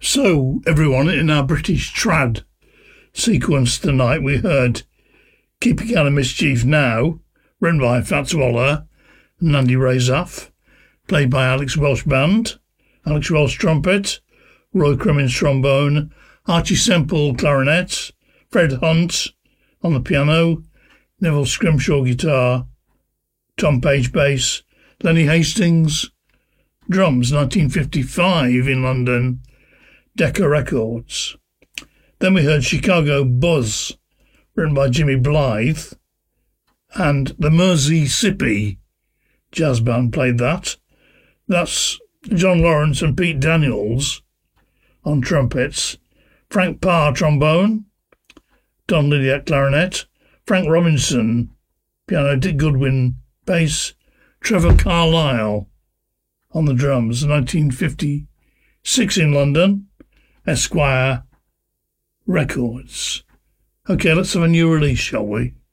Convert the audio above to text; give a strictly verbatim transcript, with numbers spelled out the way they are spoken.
So, everyone, in our British trad sequence tonight, we heard Keeping Out of Mischief Now, written by Fats Waller and Andy Razaf, played by Alex Welsh Band, Alex Welsh Trumpet, Roy Crimmins Trombone, Archie Semple Clarinet, Fred Hunt on the piano, Neville Scrimshaw Guitar, Tom Page Bass, Lenny Hastings Drums, nineteen fifty-five in London, Decca Records. Then we heard Chicago Buzz, written by Jimmy Blythe, and the Merseysippy Jazz Band played that. That's John Lawrence and Pete Daniels on trumpets, Frank Parr trombone, Don Lydiat clarinet, Frank Robinson piano, Dick Goodwin bass, Trevor Carlyle on the drums. nineteen fifty-six in London, Esquire Records. Okay, let's have a new release, shall we?